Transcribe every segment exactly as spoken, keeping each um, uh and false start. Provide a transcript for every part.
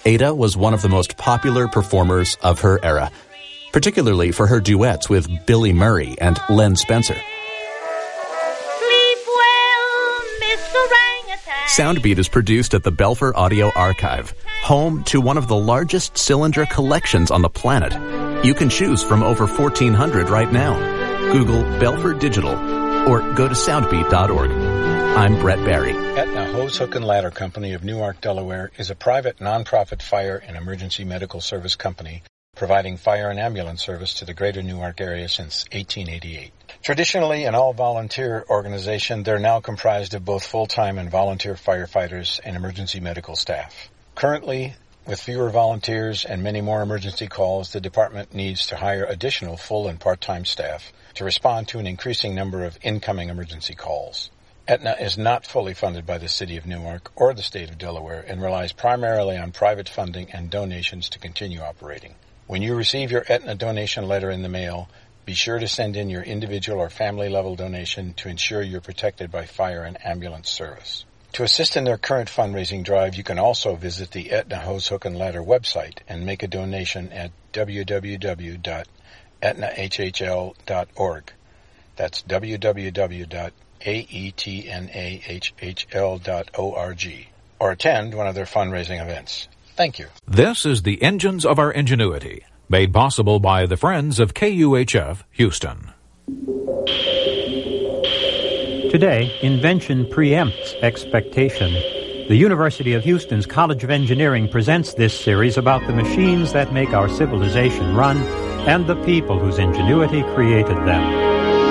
Ada was one of the most popular performers of her era, particularly for her duets with Billy Murray and Len Spencer. Sleep well, Mister Orangutan. Soundbeat is produced at the Belfer Audio Archive, home to one of the largest cylinder collections on the planet. You can choose from over fourteen hundred right now. Google Belfer Digital or go to soundbeat dot org. I'm Brett Barry. Aetna Hose, Hook and Ladder Company of Newark, Delaware is a private nonprofit fire and emergency medical service company providing fire and ambulance service to the greater Newark area since eighteen eighty-eight. Traditionally an all-volunteer organization, they're now comprised of both full-time and volunteer firefighters and emergency medical staff. Currently, with fewer volunteers and many more emergency calls, the department needs to hire additional full and part-time staff to respond to an increasing number of incoming emergency calls. Aetna is not fully funded by the City of Newark or the State of Delaware and relies primarily on private funding and donations to continue operating. When you receive your Aetna donation letter in the mail, be sure to send in your individual or family-level donation to ensure you're protected by fire and ambulance service. To assist in their current fundraising drive, you can also visit the Aetna Hose, Hook and Ladder website and make a donation at w w w dot aetna h h l dot org. That's w w w dot aetna h h l dot org. Or attend one of their fundraising events. Thank you. This is the Engines of Our Ingenuity, made possible by the Friends of K U H F Houston. Today, invention preempts expectation. The University of Houston's College of Engineering presents this series about the machines that make our civilization run and the people whose ingenuity created them.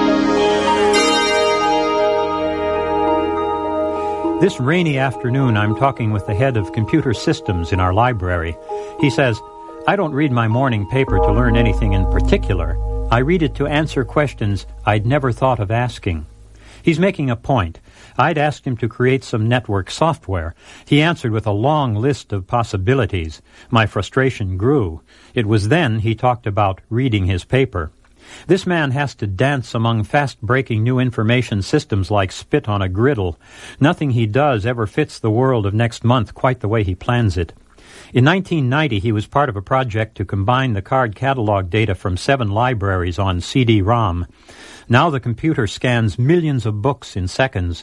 This rainy afternoon, I'm talking with the head of computer systems in our library. He says, I don't read my morning paper to learn anything in particular. I read it to answer questions I'd never thought of asking. He's making a point. I'd asked him to create some network software. He answered with a long list of possibilities. My frustration grew. It was then he talked about reading his paper. This man has to dance among fast-breaking new information systems like spit on a griddle. Nothing he does ever fits the world of next month quite the way he plans it. In nineteen ninety, he was part of a project to combine the card catalog data from seven libraries on C D ROM. Now the computer scans millions of books in seconds.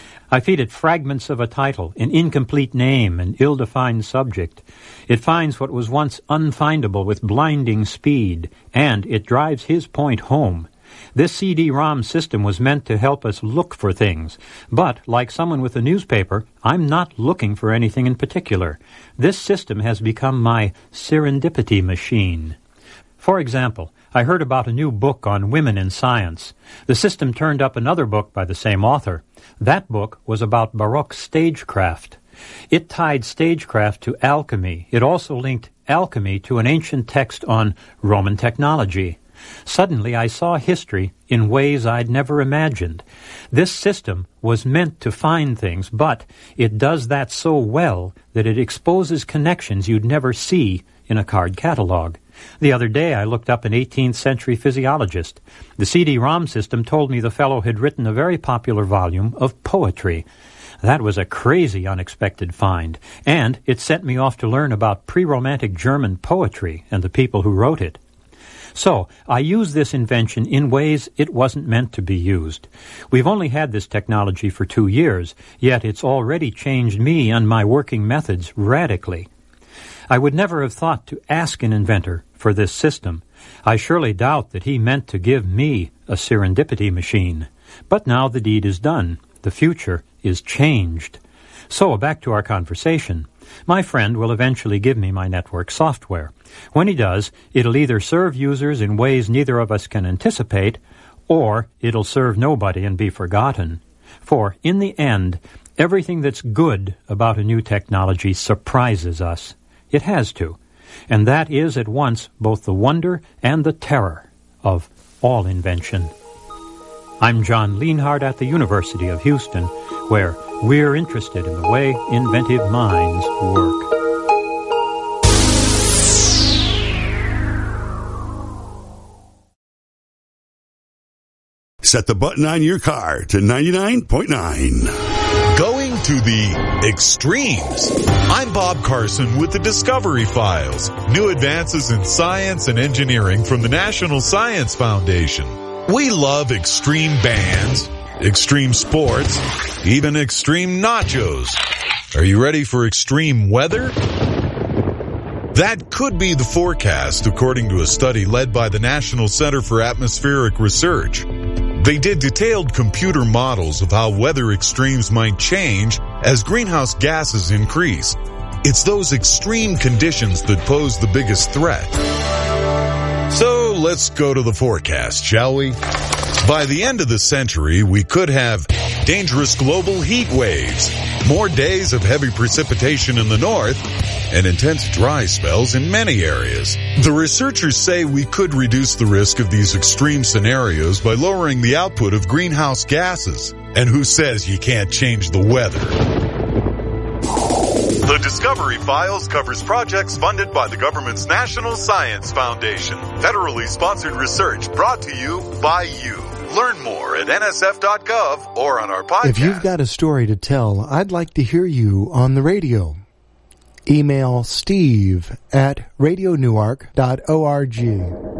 I feed it fragments of a title, an incomplete name, an ill-defined subject. It finds what was once unfindable with blinding speed, and it drives his point home. This C D ROM system was meant to help us look for things, but, like someone with a newspaper, I'm not looking for anything in particular. This system has become my serendipity machine. For example, I heard about a new book on women in science. The system turned up another book by the same author. That book was about Baroque stagecraft. It tied stagecraft to alchemy. It also linked alchemy to an ancient text on Roman technology. Suddenly I saw history in ways I'd never imagined. This system was meant to find things, but it does that so well that it exposes connections you'd never see in a card catalog. The other day I looked up an eighteenth century physiologist. The C D ROM system told me the fellow had written a very popular volume of poetry. That was a crazy, unexpected find, and it sent me off to learn about pre-Romantic German poetry and the people who wrote it. So, I use this invention in ways it wasn't meant to be used. We've only had this technology for two years, yet it's already changed me and my working methods radically. I would never have thought to ask an inventor for this system. I surely doubt that he meant to give me a serendipity machine. But now the deed is done. The future is changed. So, back to our conversation. My friend will eventually give me my network software. When he does, it'll either serve users in ways neither of us can anticipate, or it'll serve nobody and be forgotten. For, in the end, everything that's good about a new technology surprises us. It has to. And that is at once both the wonder and the terror of all invention. I'm John Lienhardt at the University of Houston, where we're interested in the way inventive minds work. Set the button on your car to ninety-nine point nine. Going to the extremes. I'm Bob Carson with the Discovery Files, new advances in science and engineering from the National Science Foundation. We love extreme bands, extreme sports, even extreme nachos. Are you ready for extreme weather? That could be the forecast, according to a study led by the National Center for Atmospheric Research. They did detailed computer models of how weather extremes might change as greenhouse gases increase. It's those extreme conditions that pose the biggest threat. So let's go to the forecast, shall we? By the end of the century, we could have dangerous global heat waves, more days of heavy precipitation in the north, and intense dry spells in many areas. The researchers say we could reduce the risk of these extreme scenarios by lowering the output of greenhouse gases. And who says you can't change the weather? The Discovery Files covers projects funded by the government's National Science Foundation. Federally sponsored research brought to you by you. Learn more at N S F dot gov or on our podcast. If you've got a story to tell, I'd like to hear you on the radio. Email Steve at radio newark dot org.